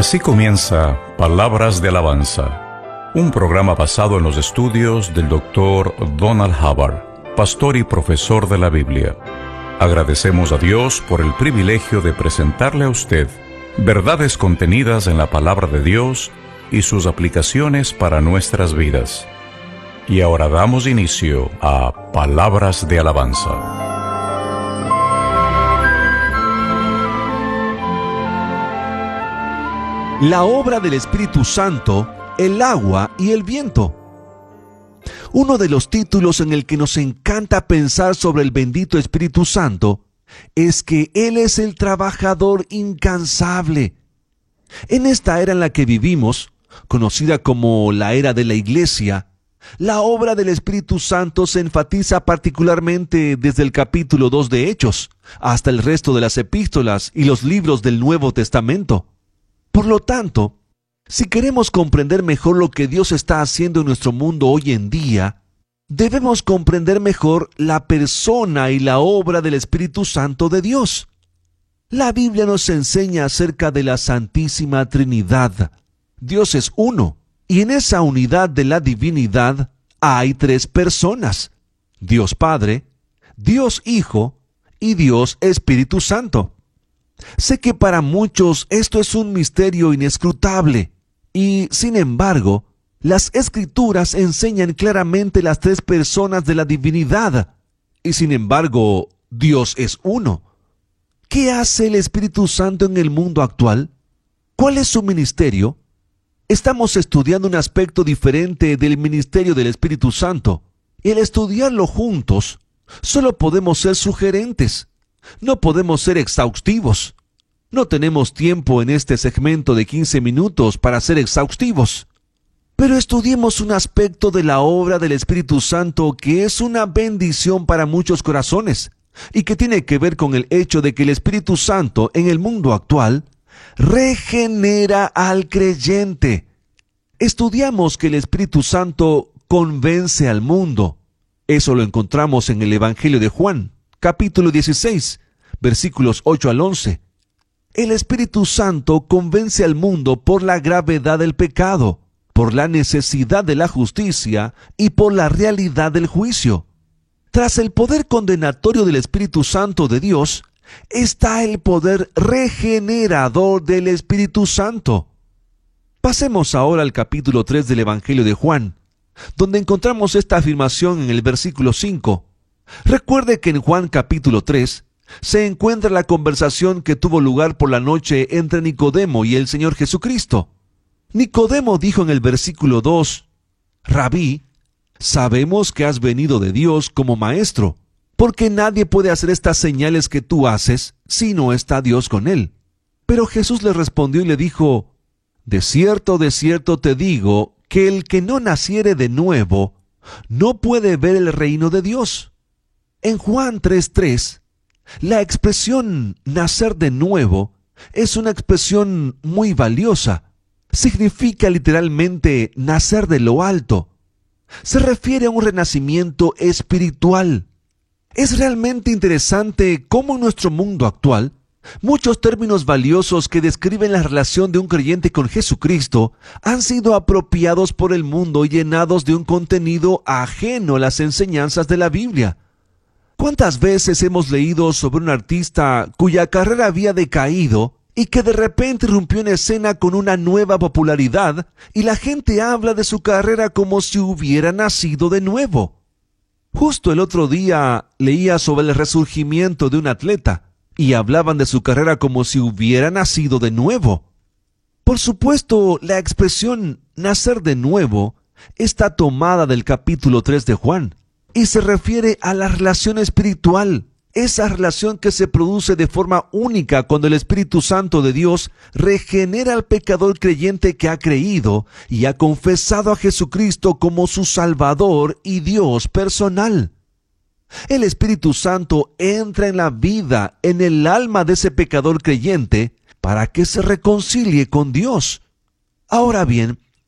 Así comienza Palabras de Alabanza, un programa basado en los estudios del Dr. Donald Hubbard, pastor y profesor de la Biblia. Agradecemos a Dios por el privilegio de presentarle a usted verdades contenidas en la Palabra de Dios y sus aplicaciones para nuestras vidas. Y ahora damos inicio a Palabras de Alabanza. La obra del Espíritu Santo, el agua y el viento. Uno de los títulos en el que nos encanta pensar sobre el bendito Espíritu Santo es que Él es el trabajador incansable. En esta era en la que vivimos, conocida como la era de la Iglesia, la obra del Espíritu Santo se enfatiza particularmente desde el capítulo 2 de Hechos hasta el resto de las epístolas y los libros del Nuevo Testamento. Por lo tanto, si queremos comprender mejor lo que Dios está haciendo en nuestro mundo hoy en día, debemos comprender mejor la persona y la obra del Espíritu Santo de Dios. La Biblia nos enseña acerca de la Santísima Trinidad. Dios es uno, y en esa unidad de la divinidad hay tres personas: Dios Padre, Dios Hijo y Dios Espíritu Santo. Sé que para muchos esto es un misterio inescrutable, y sin embargo, las Escrituras enseñan claramente las tres personas de la divinidad, y sin embargo, Dios es uno. ¿Qué hace el Espíritu Santo en el mundo actual? ¿Cuál es su ministerio? Estamos estudiando un aspecto diferente del ministerio del Espíritu Santo, y al estudiarlo juntos, solo podemos ser sugerentes. No podemos ser exhaustivos. No tenemos tiempo en este segmento de 15 minutos para ser exhaustivos. Pero estudiemos un aspecto de la obra del Espíritu Santo que es una bendición para muchos corazones y que tiene que ver con el hecho de que el Espíritu Santo en el mundo actual regenera al creyente. Estudiamos que el Espíritu Santo convence al mundo. Eso lo encontramos en el Evangelio de Juan, capítulo 16, versículos 8 al 11. El Espíritu Santo convence al mundo por la gravedad del pecado, por la necesidad de la justicia y por la realidad del juicio. Tras el poder condenatorio del Espíritu Santo de Dios, está el poder regenerador del Espíritu Santo. Pasemos ahora al capítulo 3 del Evangelio de Juan, donde encontramos esta afirmación en el versículo 5. Recuerde que en Juan capítulo 3 se encuentra la conversación que tuvo lugar por la noche entre Nicodemo y el Señor Jesucristo. Nicodemo dijo en el versículo 2, «Rabí, sabemos que has venido de Dios como maestro, porque nadie puede hacer estas señales que tú haces si no está Dios con él». Pero Jesús le respondió y le dijo, de cierto te digo que el que no naciere de nuevo no puede ver el reino de Dios». En Juan 3:3, la expresión nacer de nuevo es una expresión muy valiosa. Significa literalmente nacer de lo alto. Se refiere a un renacimiento espiritual. Es realmente interesante cómo en nuestro mundo actual, muchos términos valiosos que describen la relación de un creyente con Jesucristo han sido apropiados por el mundo y llenados de un contenido ajeno a las enseñanzas de la Biblia. ¿Cuántas veces hemos leído sobre un artista cuya carrera había decaído y que de repente irrumpió en escena con una nueva popularidad y la gente habla de su carrera como si hubiera nacido de nuevo? Justo el otro día leía sobre el resurgimiento de un atleta y hablaban de su carrera como si hubiera nacido de nuevo. Por supuesto, la expresión nacer de nuevo está tomada del capítulo 3 de Juan. Y se refiere a la relación espiritual, esa relación que se produce de forma única cuando el Espíritu Santo de Dios regenera al pecador creyente que ha creído y ha confesado a Jesucristo como su Salvador y Dios personal. El Espíritu Santo entra en la vida, en el alma de ese pecador creyente, para que se reconcilie con Dios. Ahora bien,